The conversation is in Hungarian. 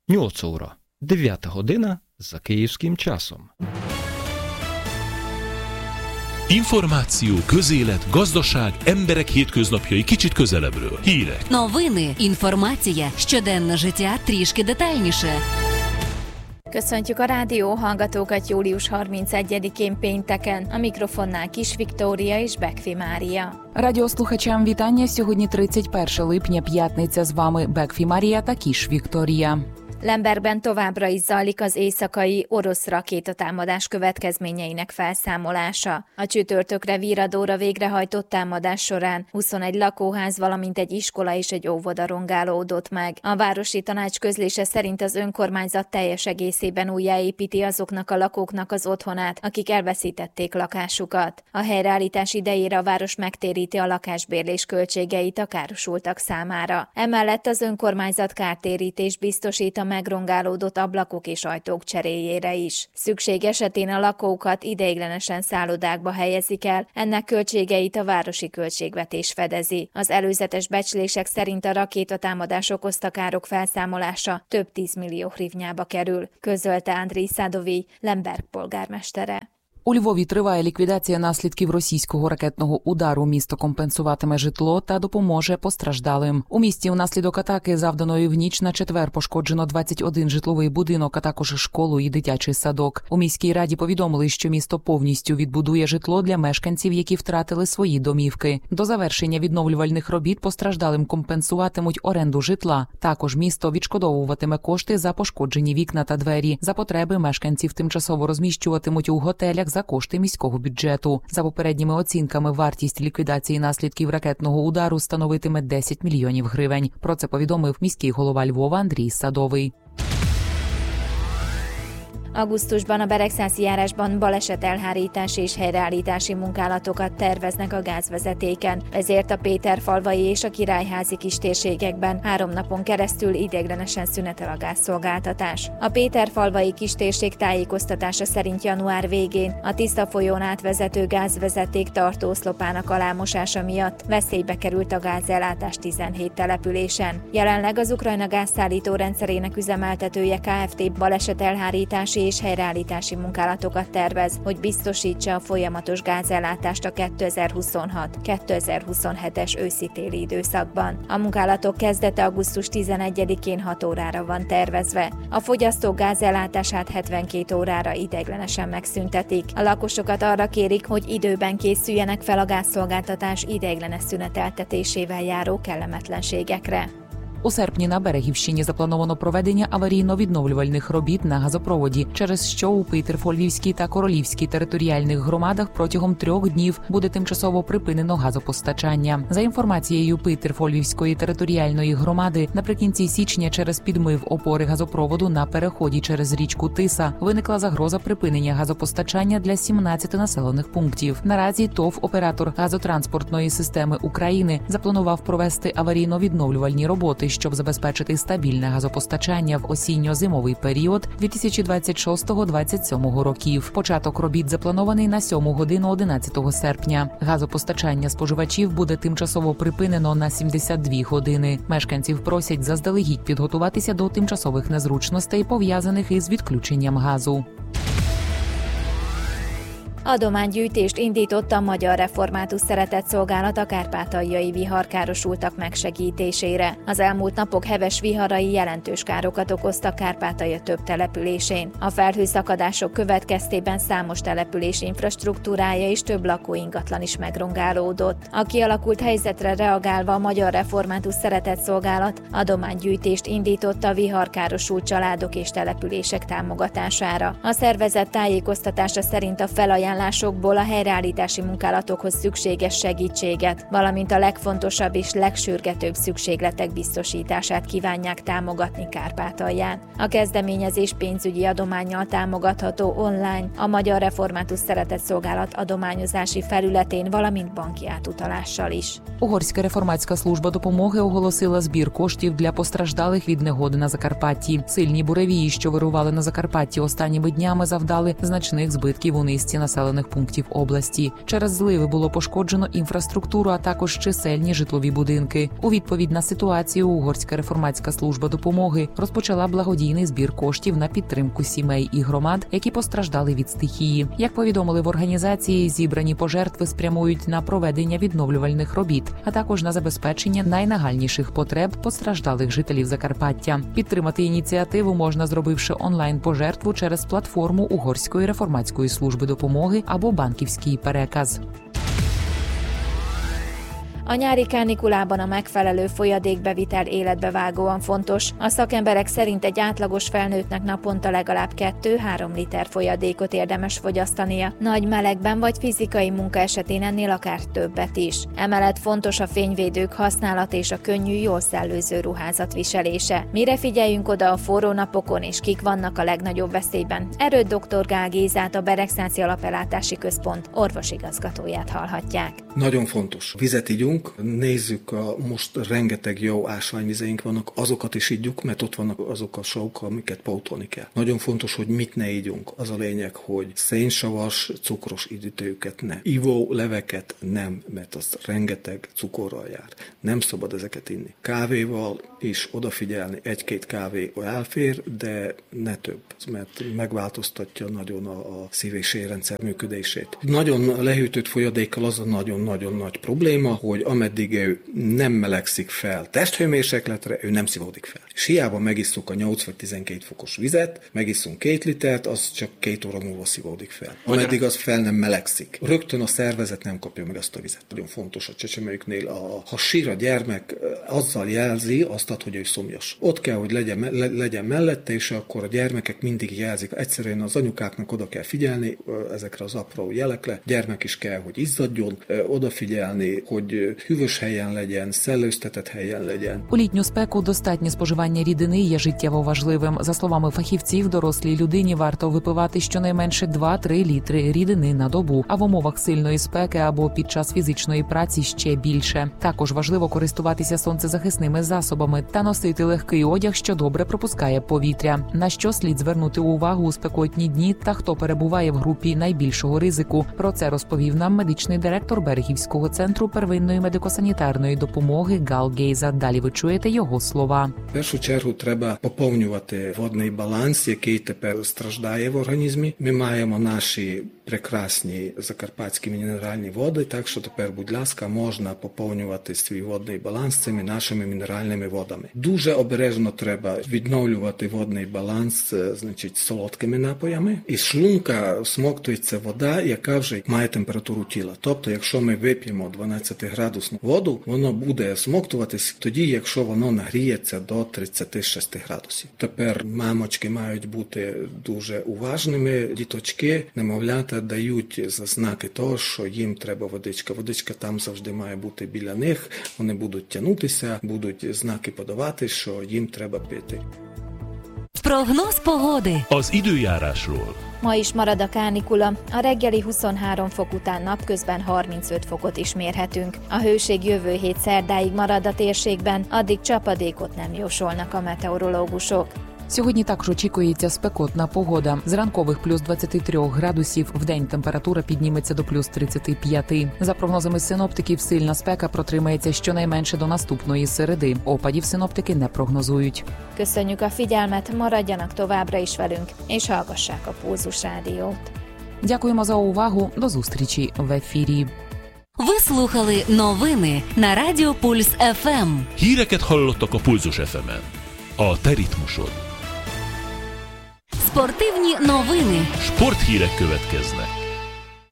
8 óra, 9 година за kиївським часом. Információ, közélet, gazdaság, emberek hétköznapjai kicsit közelebbről. Hírek. Новини, інформація, щоденне життя трішки детальніше. Köszöntjük a rádió hallgatókat július 31-én pénteken. A mikrofonnál Kis Viktória és Bekfi Mária. Радіослухачам вітання. Сьогодні 31 липня, п'ятниця. З вами Бекфі Марія та Кіш Вікторія. Lembergben továbbra is zajlik az éjszakai orosz rakétatámadás következményeinek felszámolása. A csütörtökre Viradóra végrehajtott támadás során 21 lakóház, valamint egy iskola és egy óvoda rongálódott meg. A városi tanács közlése szerint az önkormányzat teljes egészében újjáépíti azoknak a lakóknak az otthonát, akik elveszítették lakásukat. A helyreállítás idejére a város megtéríti a lakásbérlés költségeit a károsultak számára. Emellett az önkormányzat kártérítést biztosít a megrongálódott ablakok és ajtók cseréjére is. Szükség esetén a lakókat ideiglenesen szállodákba helyezik el, ennek költségeit a városi költségvetés fedezi. Az előzetes becslések szerint a rakétatámadás okozta károk felszámolása több 10 millió hrivnyába kerül, közölte Andrij Sadovij, Lemberg polgármestere. У Львові триває ліквідація наслідків російського ракетного удару. Місто компенсуватиме житло та допоможе постраждалим. У місті внаслідок атаки, завданої в ніч на четвер, пошкоджено 21 житловий будинок, а також школу і дитячий садок. У міській раді повідомили, що місто повністю відбудує житло для мешканців, які втратили свої домівки. До завершення відновлювальних робіт постраждалим компенсуватимуть оренду житла. Також місто відшкодовуватиме кошти за пошкоджені вікна та двері. За потреби мешканців тимчасово розміщуватимуть у готелях за кошти міського бюджету. За попередніми оцінками, вартість ліквідації наслідків ракетного удару становитиме 10 мільйонів гривень. Про це повідомив міський голова Львова Андрій Садовий. Augusztusban a Beregszászi járásban balesetelhárítási és helyreállítási munkálatokat terveznek a gázvezetéken, ezért a Péterfalvai és a Királyházi kistérségekben 3 napon keresztül ideiglenesen szünetel a gázszolgáltatás. A Péterfalvai kistérség tájékoztatása szerint január végén a Tisza folyón átvezető gázvezeték tartóoszlopának alámosása miatt veszélybe került a gázellátás 17 településen. Jelenleg az Ukrajna gázszállító rendszerének üzemeltetője Kft. Balesetelhárítási és helyreállítási munkálatokat tervez, hogy biztosítsa a folyamatos gázellátást a 2026-2027-es őszi-téli időszakban. A munkálatok kezdete augusztus 11-én 6 órára van tervezve. A fogyasztók gázellátását 72 órára ideiglenesen megszüntetik. A lakosokat arra kérik, hogy időben készüljenek fel a gázszolgáltatás ideiglenes szüneteltetésével járó kellemetlenségekre. У серпні на Берегівщині заплановано проведення аварійно-відновлювальних робіт на газопроводі, через що у Петерфольвівській та Королівській територіальних громадах протягом 3 днів буде тимчасово припинено газопостачання. За інформацією Петерфольвівської територіальної громади, наприкінці січня через підмив опори газопроводу на переході через річку Тиса виникла загроза припинення газопостачання для 17 населених пунктів. Наразі ТОВ «Оператор газотранспортної системи України» запланував провести аварійно-відновлювальні роботи, щоб забезпечити стабільне газопостачання в осінньо-зимовий період 2026-2027 років. Початок робіт запланований на 7 годину 11 серпня. Газопостачання споживачів буде тимчасово припинено на 72 години. Mешканців просять заздалегідь підготуватися до тимчасових незручностей, пов'язаних із відключенням газу. Adománygyűjtést indított a Magyar Református Szeretetszolgálat a kárpátaljai viharkárosultak megsegítésére. Az elmúlt napok heves viharai jelentős károkat okoztak Kárpátalja több településén. A felhőszakadások következtében számos település infrastruktúrája és több lakóingatlan is megrongálódott. A kialakult helyzetre reagálva a Magyar Református Szeretetszolgálat adománygyűjtést indított a viharkárosult családok és települések támogatására. A szervezet tájékoztatása szerint a felajánlásokból a helyreállítási munkálatokhoz szükséges segítséget, valamint a legfontosabb és legsürgetőbb szükségletek biztosítását kívánják támogatni Kárpátalján. A kezdeményezés pénzügyi adománnyal támogatható online a Magyar Református Szeretetszolgálat adományozási felületén, valamint banki átutalással is. Угорська реформатська служба допомоги оголосила збір коштів для постраждалих від негоди на Закарпатті. Сильні буревії, що вирували на Закарпатті останніми днями, завдали значних збитків у низці населених населених пунктів області. Через зливи було пошкоджено інфраструктуру, а також чисельні житлові будинки. У відповідь на ситуацію Угорська реформатська служба допомоги розпочала благодійний збір коштів на підтримку сімей і громад, які постраждали від стихії. Як повідомили в організації, зібрані пожертви спрямують на проведення відновлювальних робіт, а також на забезпечення найнагальніших потреб постраждалих жителів Закарпаття. Підтримати ініціативу можна, зробивши онлайн-пожертву через платформу Угорської реформатської служби допомоги або банківський переказ. A nyári kánikulában a megfelelő folyadékbevitel életbevágóan fontos. A szakemberek szerint egy átlagos felnőttnek naponta legalább 2-3 liter folyadékot érdemes fogyasztania. Nagy melegben vagy fizikai munka esetén ennél akár többet is. Emellett fontos a fényvédők használata és a könnyű, jól szellőző ruházat viselése. Mire figyeljünk oda a forró napokon és kik vannak a legnagyobb veszélyben? Erről dr. Gál Gézát, a Beregszánci Alapellátási Központ orvosigazgatóját hallhatják. Nagyon fontos. Vizet igyunk, nézzük, most rengeteg jó ásványvizeink vannak, azokat is igyjuk, mert ott vannak azok a savak, amiket pótolni kell. Nagyon fontos, hogy mit ne igyunk. Az a lényeg, hogy szénsavas, cukros üdítőket ne. Ivó leveket nem, mert az rengeteg cukorral jár. Nem szabad ezeket inni. Kávéval is odafigyelni, 1-2 kávé elfér, de ne több, mert megváltoztatja nagyon a szív- és érrendszer működését. Nagyon lehűtött folyadékkal az a nagyon-nagyon nagy probléma, hogy ameddig ő nem melegszik fel testhőmérsékletre, ő nem szívódik fel. És hiába megisszuk a 8 vagy 12 fokos vizet, megisszunk 2 litert, az csak 2 óra múlva szívódik fel. Ameddig az fel nem melegszik. Rögtön a szervezet nem kapja meg azt a vizet. Nagyon fontos a csecsemőknél. Ha sír a gyermek, azzal jelzi azt, hogy ő szomjas. Ott kell, hogy legyen mellette, és akkor a gyermekek mindig jelzik. Egyszerűen az anyukáknak oda kell figyelni ezekre az apró jelekre. Gyermek is kell, hogy izzadjon, odafigyelni, hogy hűvös helyen legyen, szellőztetett helyen legyen. У літню спеку достатнє споживання рідини є життєво важливим. За словами фахівців, дорослій людині варто випивати щонайменше 2-3 літри рідини на добу, а в умовах сильної спеки або під час фізичної праці ще більше. Також важливо користуватися сонцезахисними засобами та носити легкий одяг, що добре пропускає повітря. На що слід звернути увагу у спекотні дні та хто перебуває в групі найбільшого ризику. Про це розповів нам медичний директор Берегівського центру первинної медико-санітарної допомоги Гал Гейза. Далі ви чуєте його слова. В першу чергу треба поповнювати водний баланс, який тепер страждає в організмі. Ми маємо наші прекрасні закарпатські мінеральні води, так що тепер, будь ласка, можна поповнювати свій водний баланс цими нашими мінеральними водами. Дуже обережно треба відновлювати водний баланс, значить, солодкими напоями. Із шлунка всмоктується вода, яка вже має температуру тіла. Тобто, якщо ми вип'ємо 12-градусну воду, воно буде всмоктуватись тоді, якщо воно нагріється до 36 градусів. Тепер мамочки мають бути дуже уважними. Діточки, немовлята дають знаки того, що їм треба водичка. Водичка там завжди має бути біля них. Вони будуть тягнутися, будуть знаки подавати, що їм треба пити. Прогноз погоди. Az időjárásról. Ma is marad a kánikula, a reggeli 23 fok után napközben 35 fokot is mérhetünk. A hőség jövő hét szerdáig marad a térségben, addig csapadékot nem jósolnak a meteorológusok. Сьогодні також очікується спекотна погода. З ранкових плюс 23 градусів, вдень температура підніметься до плюс 35. За прогнозами синоптиків, сильна спека протримається щонайменше до наступної середи. Опадів синоптики не прогнозують. Köszönjük a figyelmet, maradjanak továbbra is velünk, és hallgassák a Pulzus Rádiót. Дякуємо за увагу. До зустрічі в ефірі. Ви слухали новини на Радіо Пульс ФМ. Híreket hallottak a Pulzus FM-en. A te ritmusod. Спортивні новини. Sporthírek következnek.